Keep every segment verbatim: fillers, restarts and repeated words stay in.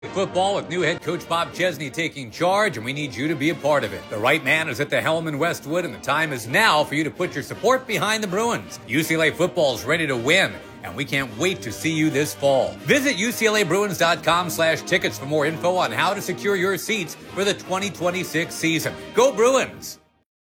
Football with new head coach Bob Chesney taking charge, and we need you to be a part of it. The right man is at the helm in Westwood, and the time is now for you to put your support behind the Bruins. U C L A football is ready to win, and we can't wait to see you this fall. Visit U C L A Bruins dot com slash tickets for more info on how to secure your seats for the twenty twenty-six season. Go Bruins!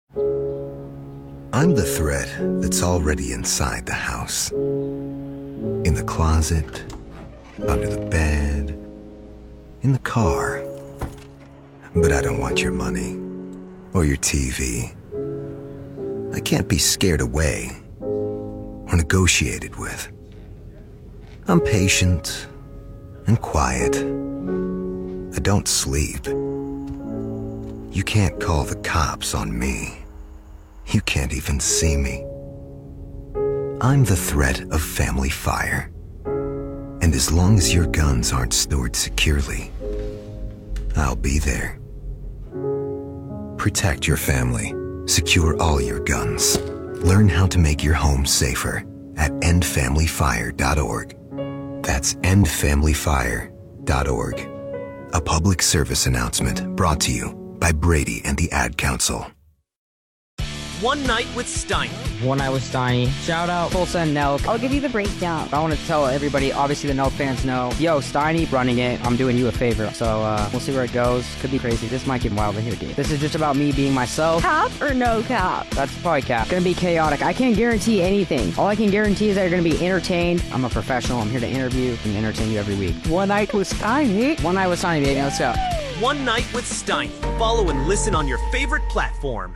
I'm the thread that's already inside the house. In the closet, under the bed, in the car. But I don't want your money or your T V. I can't be scared away or negotiated with. I'm patient and quiet. I don't sleep. You can't call the cops on me. You can't even see me. I'm the threat of family fire. And as long as your guns aren't stored securely, I'll be there. Protect your family. Secure all your guns. Learn how to make your home safer at end family fire dot org. That's end family fire dot org. A public service announcement brought to you by Brady and the Ad Council. One Night with Steiny. One Night with Steiny. Shout out Tulsa and Nelk. I'll give you the breakdown. I want to tell everybody, obviously the Nelk fans know, yo, Steiny running it, I'm doing you a favor. So uh, we'll see where it goes. Could be crazy. This might get wild in here, dude. This is just about me being myself. Cap or no cap? That's probably cap. Gonna be chaotic. I can't guarantee anything. All I can guarantee is that you're gonna be entertained. I'm a professional. I'm here to interview and entertain you every week. One Night with Steiny. One Night with Steiny, baby. Let's go. One Night with Steiny. Follow and listen on your favorite platform.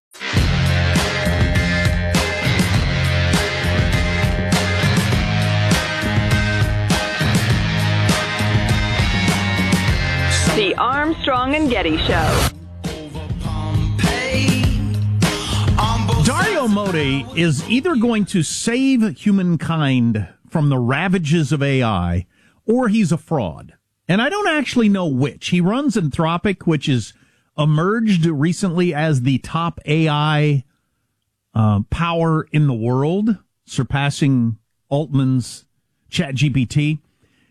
The Armstrong and Getty Show. Dario Amodei is either going to save humankind from the ravages of A I, or he's a fraud. And I don't actually know which. He runs Anthropic, which is emerged recently as the top A I uh, power in the world, surpassing Altman's ChatGPT.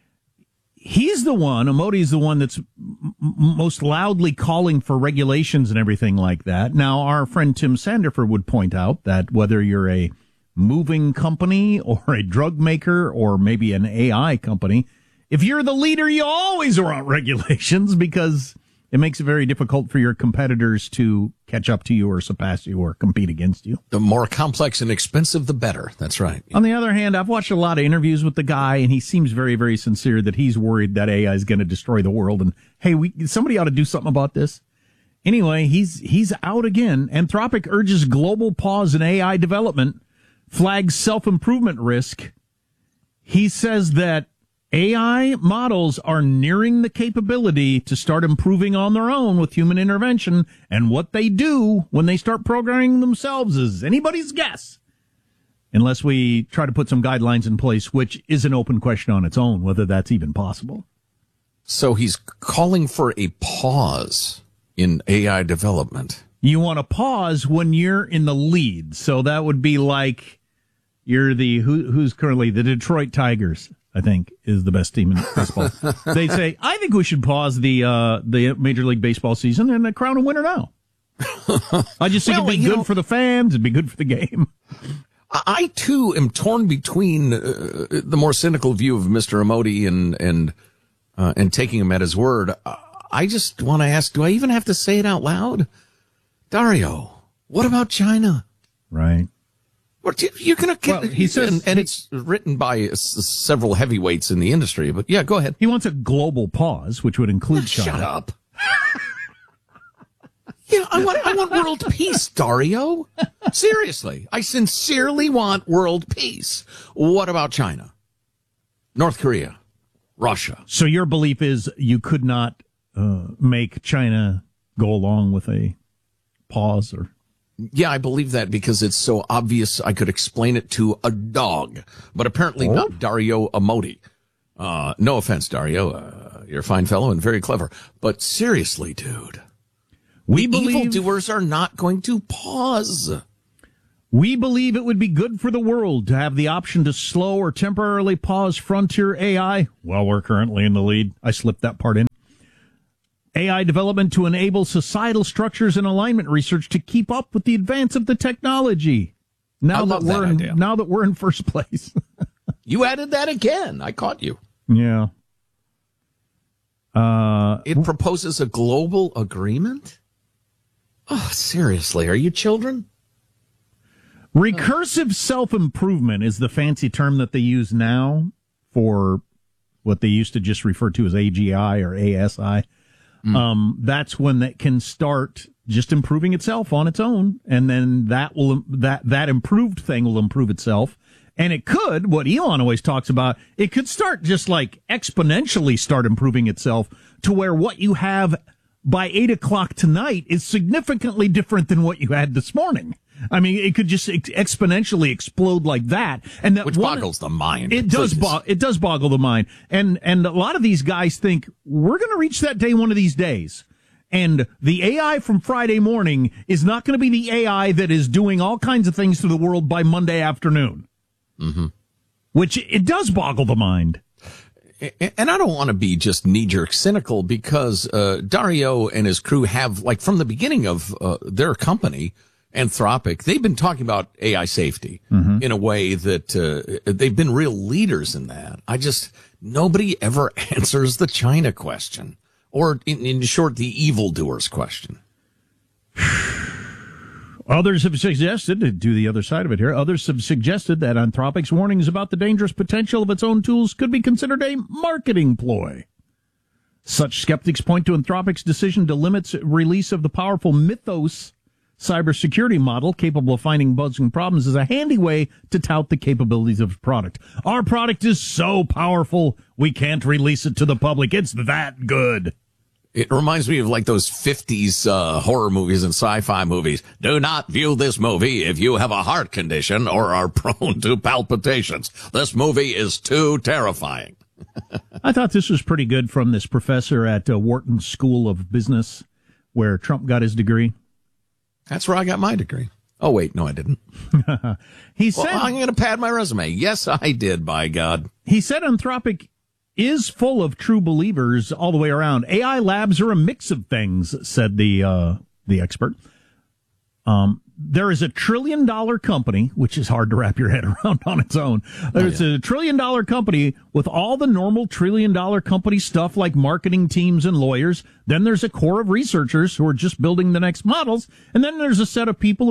He's the one, Amodei's the one that's m- most loudly calling for regulations and everything like that. Now, our friend Tim Sandefur would point out that whether you're a moving company or a drug maker or maybe an A I company, if you're the leader, you always want regulations because it makes it very difficult for your competitors to catch up to you or surpass you or compete against you. The more complex and expensive, the better. That's right. On the other hand, I've watched a lot of interviews with the guy, and he seems very, very sincere that he's worried that A I is going to destroy the world. And, hey, we somebody ought to do something about this. Anyway, he's he's out again. Anthropic urges global pause in A I development, flags self-improvement risk. He says that A I models are nearing the capability to start improving on their own with human intervention, and what they do when they start programming themselves is anybody's guess. Unless we try to put some guidelines in place, which is an open question on its own, whether that's even possible. So he's calling for a pause in A I development. You want to pause when you're in the lead. So that would be like you're the, who, who's currently the Detroit Tigers, I think, is the best team in baseball. They say, I think we should pause the uh, the Major League Baseball season and crown a winner now. I just think well, it'd be good know, for the fans. It'd be good for the game. I, too, am torn between uh, the more cynical view of Mister Amodei and and uh, and taking him at his word. I just want to ask, do I even have to say it out loud? Dario, what about China? Right. What, you're going to well, he says, and, and it's written by s- several heavyweights in the industry, but yeah, go ahead. He wants a global pause, which would include China. Shut up. Yeah, I want I want world peace, Dario. Seriously, I sincerely want world peace. What about China, North Korea, Russia? So your belief is you could not uh, make China go along with a pause, or? Yeah, I believe that because it's so obvious I could explain it to a dog, but apparently oh. not Dario Amodei. Uh, no offense, Dario. Uh, you're a fine fellow and very clever. But seriously, dude, we the believe evildoers are not going to pause. We believe it would be good for the world to have the option to slow or temporarily pause frontier A I. Well, we're currently in the lead. I slipped that part in. A I development to enable societal structures and alignment research to keep up with the advance of the technology. Now I that love we're that in, idea. now that we're in first place. You added that again. I caught you. Yeah. Uh, It proposes a global agreement? Oh, seriously, are you children? recursive self-improvement is the fancy term that they use now for what they used to just refer to as A G I or A S I. Mm. Um, that's when that can start just improving itself on its own, and then that will that that improved thing will improve itself. And it could, what Elon always talks about, it could start just like exponentially start improving itself to where what you have by eight o'clock tonight is significantly different than what you had this morning. I mean, it could just ex- exponentially explode like that, and that which one, boggles the mind. It does. Bo- it does boggle the mind, and and a lot of these guys think we're going to reach that day one of these days. And the A I from Friday morning is not going to be the A I that is doing all kinds of things to the world by Monday afternoon. Mm-hmm. Which it does boggle the mind. And I don't want to be just knee-jerk cynical because uh, Dario and his crew have, like, from the beginning of uh, their company, Anthropic, they've been talking about A I safety mm-hmm. in a way that uh, they've been real leaders in that. I just, nobody ever answers the China question, or in, in short, the evildoers question. Others have suggested, to do the other side of it here, others have suggested that Anthropic's warnings about the dangerous potential of its own tools could be considered a marketing ploy. Such skeptics point to Anthropic's decision to limit release of the powerful Mythos cybersecurity model capable of finding bugs and problems as a handy way to tout the capabilities of its product. Our product is so powerful, we can't release it to the public. It's that good. It reminds me of like those fifties uh, horror movies and sci-fi movies. Do not view this movie if you have a heart condition or are prone to palpitations. This movie is too terrifying. I thought this was pretty good from this professor at uh, Wharton School of Business where Trump got his degree. That's where I got my degree. Oh, wait, no, I didn't. He said, well, I'm going to pad my resume. Yes, I did, by God. He said Anthropic is full of true believers all the way around. A I labs are a mix of things, said the uh, the expert. Um, there is a trillion dollar company, which is hard to wrap your head around on its own. There's oh, yeah. a trillion dollar company with all the normal trillion dollar company stuff like marketing teams and lawyers. Then there's a core of researchers who are just building the next models. And then there's a set of people